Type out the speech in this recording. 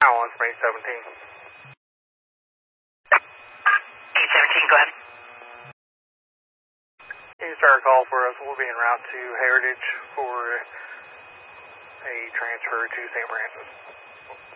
On from 817. 817, go ahead. Can you start a call for us? We'll be en route to Heritage for a transfer to St. Francis.